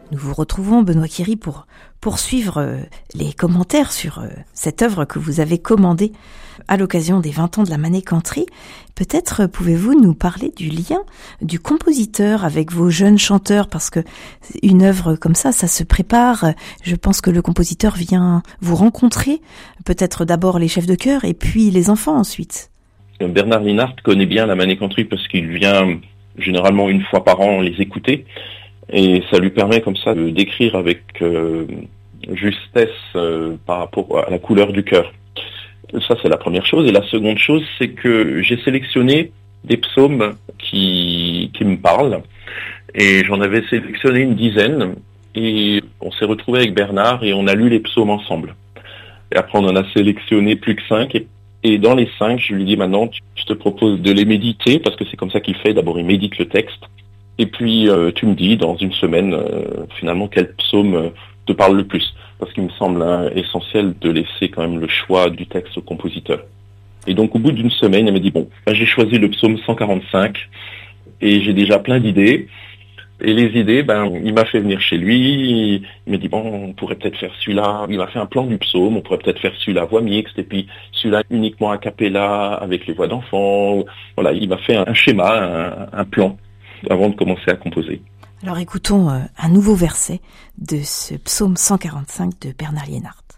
Nous vous retrouvons, Benoît Quéry, pour poursuivre les commentaires sur cette œuvre que vous avez commandée à l'occasion des 20 ans de la Manécanterie. Peut-être pouvez-vous nous parler du lien du compositeur avec vos jeunes chanteurs, parce que une œuvre comme ça se prépare. Je pense que le compositeur vient vous rencontrer, peut-être d'abord les chefs de chœur et puis les enfants ensuite. Bernard Liénart connaît bien la Manécanterie parce qu'il vient généralement une fois par an les écouter. Et ça lui permet comme ça de décrire avec justesse par rapport à la couleur du chœur. Ça, c'est la première chose. Et la seconde chose, c'est que j'ai sélectionné des psaumes qui me parlent. Et j'en avais sélectionné une dizaine. Et on s'est retrouvé avec Bernard et on a lu les psaumes ensemble. Et après, on en a sélectionné plus que 5. Et dans les 5, je lui dis maintenant, je te propose de les méditer, parce que c'est comme ça qu'il fait. D'abord, il médite le texte. Et puis, tu me dis, dans une semaine, finalement, quel psaume te parle le plus. Parce qu'il me semble essentiel de laisser quand même le choix du texte au compositeur. Et donc, au bout d'une semaine, il m'a dit, j'ai choisi le psaume 145, et j'ai déjà plein d'idées. Et les idées, il m'a fait venir chez lui, il m'a dit, on pourrait peut-être faire celui-là. Il m'a fait un plan du psaume, on pourrait peut-être faire celui-là voix mixte, et puis celui-là uniquement a cappella, avec les voix d'enfants. Voilà, il m'a fait un schéma, un plan, avant de commencer à composer. Alors écoutons un nouveau verset de ce psaume 145 de Bernard Liénart.